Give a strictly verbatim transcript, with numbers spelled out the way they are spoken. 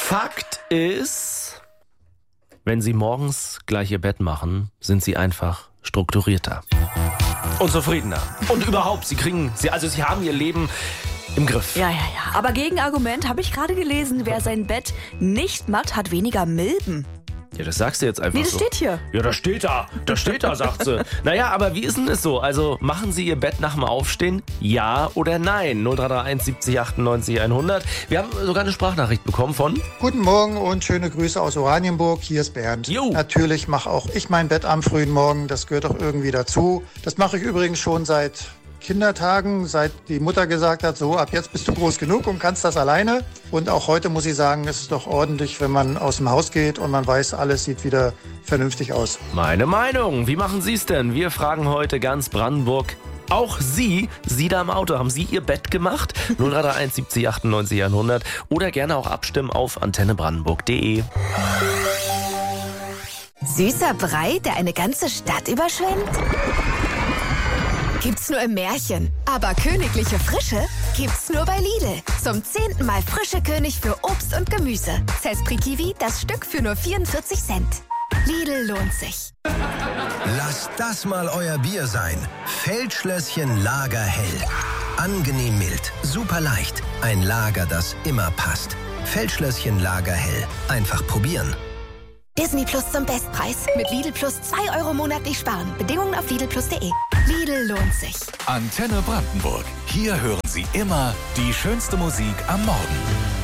Fakt ist, wenn Sie morgens gleich Ihr Bett machen, sind Sie einfach strukturierter und zufriedener. Und überhaupt, Sie kriegen, Sie, also Sie haben Ihr Leben im Griff. Ja, ja, ja. Aber Gegenargument habe ich gerade gelesen, wer sein Bett nicht macht, hat weniger Milben. Ja, das sagst du jetzt einfach Nee, das so. steht hier. Ja, das steht da. Das steht da, sagt sie. Naja, aber wie ist denn es so? Also, machen Sie Ihr Bett nach dem Aufstehen? Ja oder nein? null drei drei eins siebzig achtundneunzig hundert. Wir haben sogar eine Sprachnachricht bekommen von... Guten Morgen und schöne Grüße aus Oranienburg. Hier ist Bernd. Jo. Natürlich mache auch ich mein Bett am frühen Morgen. Das gehört doch irgendwie dazu. Das mache ich übrigens schon seit Kindertagen, seit die Mutter gesagt hat, so ab jetzt bist du groß genug und kannst das alleine. Und auch heute muss ich sagen, es ist doch ordentlich, wenn man aus dem Haus geht und man weiß, alles sieht wieder vernünftig aus. Meine Meinung. Wie machen Sie es denn? Wir fragen heute ganz Brandenburg. Auch Sie, Sie da im Auto, haben Sie Ihr Bett gemacht? null drei drei eins siebzig achtundneunzig hundert oder gerne auch abstimmen auf antenne brandenburg punkt de. Süßer Brei, der eine ganze Stadt überschwemmt? Gibt's nur im Märchen. Aber königliche Frische gibt's nur bei Lidl. Zum zehnten Mal frische König für Obst und Gemüse. Zespri Kiwi, das Stück für nur vierundvierzig Cent. Lidl lohnt sich. Lasst das mal euer Bier sein. Feldschlösschen Lagerhell. Angenehm mild, super leicht. Ein Lager, das immer passt. Feldschlösschen Lagerhell. Einfach probieren. Disney Plus zum Bestpreis. Mit Lidl Plus zwei Euro monatlich sparen. Bedingungen auf lidl plus punkt de. Lidl lohnt sich. Antenne Brandenburg. Hier hören Sie immer die schönste Musik am Morgen.